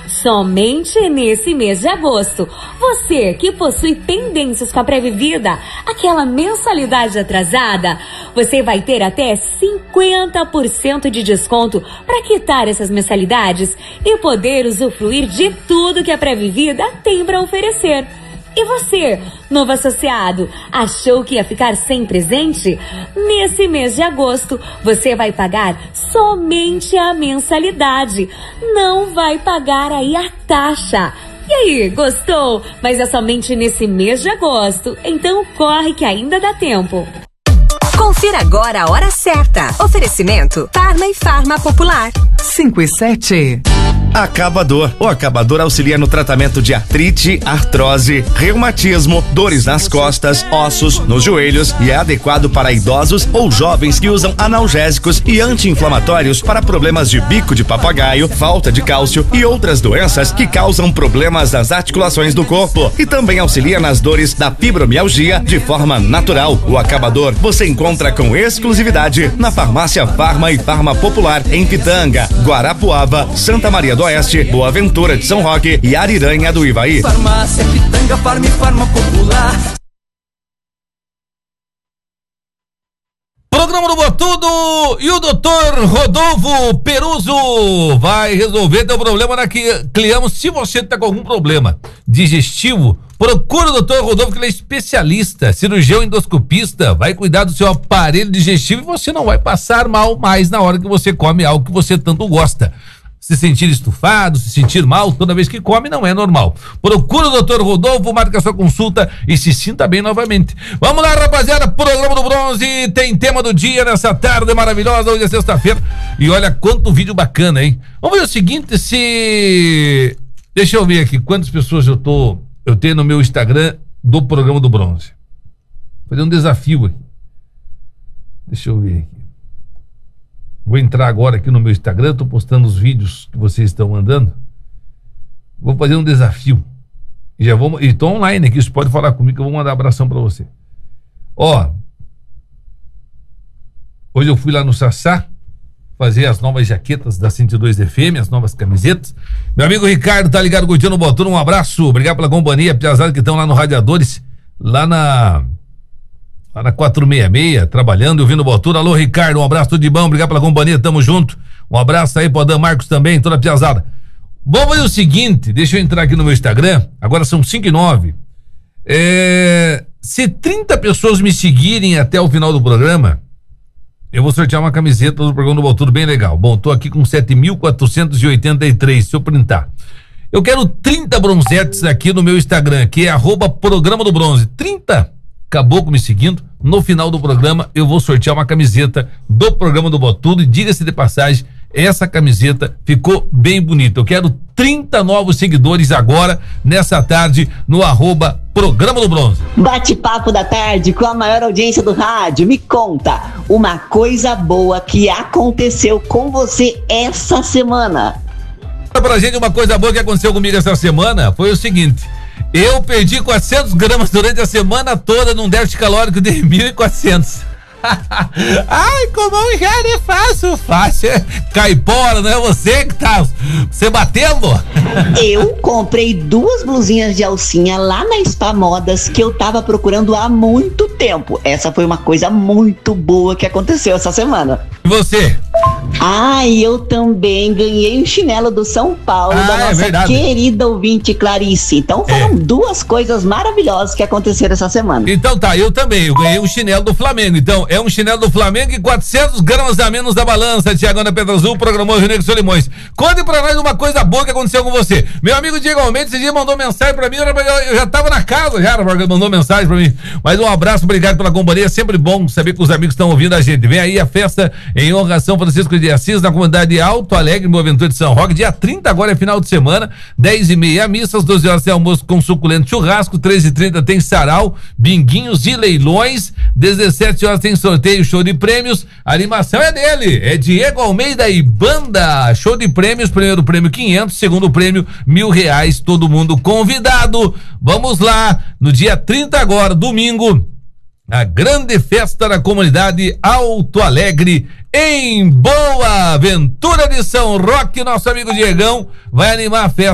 Somente nesse mês de agosto, você que possui pendências com a Previvida, aquela mensalidade atrasada, você vai ter até 50% de desconto para quitar essas mensalidades e poder usufruir de tudo que a Previvida tem para oferecer. E você, novo associado, achou que ia ficar sem presente? Nesse mês de agosto, você vai pagar somente a mensalidade. Não vai pagar aí a taxa. E aí, gostou? Mas é somente nesse mês de agosto. Então corre que ainda dá tempo. Confira agora a hora certa. Oferecimento Parma e Farma Popular. 5:07. Acabador. O Acabador auxilia no tratamento de artrite, artrose, reumatismo, dores nas costas, ossos, nos joelhos e é adequado para idosos ou jovens que usam analgésicos e anti-inflamatórios para problemas de bico de papagaio, falta de cálcio e outras doenças que causam problemas nas articulações do corpo. E também auxilia nas dores da fibromialgia de forma natural. O Acabador você encontra com exclusividade na Farmácia Farma e Farma Popular em Pitanga, Guarapuava, Santa Maria do Oeste, Boa Ventura de São Roque e Ariranha do Ivaí. Farmácia Pitanga, Farma e Farma Popular. Programa do Botudo e o doutor Rodolfo Peruso vai resolver teu problema na Cliamos. Se você tá com algum problema digestivo, procura o doutor Rodolfo, que ele é especialista, cirurgião endoscopista, vai cuidar do seu aparelho digestivo e você não vai passar mal mais na hora que você come algo que você tanto gosta. Se sentir estufado, se sentir mal toda vez que come não é normal. Procura o Dr. Rodolfo, marca sua consulta e se sinta bem novamente. Vamos lá, rapaziada, programa do Bronze tem tema do dia nessa tarde maravilhosa, hoje é sexta-feira. E olha quanto vídeo bacana, hein? Vamos ver o seguinte, deixa eu ver aqui quantas pessoas eu tenho no meu Instagram do programa do Bronze. Vou fazer um desafio aqui. Deixa eu ver aqui. Vou entrar agora aqui no meu Instagram, estou postando os vídeos que vocês estão mandando. Vou fazer um desafio. E estou online aqui, você pode falar comigo que eu vou mandar um abração para você. Ó, hoje eu fui lá no Sassá fazer as novas jaquetas da 102 FM, as novas camisetas. Meu amigo Ricardo tá ligado curtindo o Botuno, um abraço, obrigado pela companhia, piazada que estão lá no Radiadores, lá na 466, trabalhando e ouvindo o Botuno. Alô, Ricardo, um abraço, tudo de bom, obrigado pela companhia, tamo junto. Um abraço aí pro Adam Marcos também, toda a piazada. Vamos fazer o seguinte, deixa eu entrar aqui no meu Instagram, agora são 5:09. Se 30 pessoas me seguirem até o final do programa, eu vou sortear uma camiseta do programa do Botuno bem legal. Bom, tô aqui com 7.483, se eu printar. Eu quero 30 bronzetes aqui no meu Instagram, que é @programa do Bronze. 30 caboclo me seguindo, no final do programa eu vou sortear uma camiseta do programa do Botuno e diga-se de passagem, essa camiseta ficou bem bonita. Eu quero 30 novos seguidores agora, nessa tarde, no @programa do Bronze. Bate-papo da tarde com a maior audiência do rádio. Me conta uma coisa boa que aconteceu com você essa semana. Pra gente, uma coisa boa que aconteceu comigo essa semana foi o seguinte: eu perdi 400 gramas durante a semana toda num déficit calórico de 1.400. Ai, como já é fácil. Caipora, não é você que tá você batendo? Eu comprei 2 blusinhas de alcinha lá na Spa Modas que eu tava procurando há muito tempo. Essa foi uma coisa muito boa que aconteceu essa semana. E você? E eu também ganhei um chinelo do São Paulo, da nossa querida ouvinte Clarice. Então foram 2 coisas maravilhosas que aconteceram essa semana. Então tá, eu também, eu ganhei um chinelo do Flamengo. Então, é um chinelo do Flamengo e 400 gramas a menos da balança. Tiago Ana Pedro Azul, programou Rio Negro Solimões. Conte pra nós uma coisa boa que aconteceu com você. Meu amigo Diego Almeida esse dia mandou mensagem pra mim, eu já tava na casa já, mandou mensagem pra mim. Mas um abraço, obrigado pela companhia, sempre bom saber que os amigos estão ouvindo a gente. Vem aí a festa em honra a São Francisco de Assis, na comunidade de Alto Alegre, Boa Ventura de São Roque, dia 30 agora é final de semana, 10h30 a missa, às 12 horas tem almoço com suculento churrasco, 13h30 tem sarau, binguinhos e leilões, 17 horas tem sorteio, show de prêmios, a animação é dele, é Diego Almeida e banda, show de prêmios, primeiro prêmio 500, segundo prêmio R$1.000, todo mundo convidado. Vamos lá, no dia 30 agora, domingo, a grande festa da comunidade Alto Alegre, em Boa Ventura de São Roque. Nosso amigo Diegão vai animar a festa.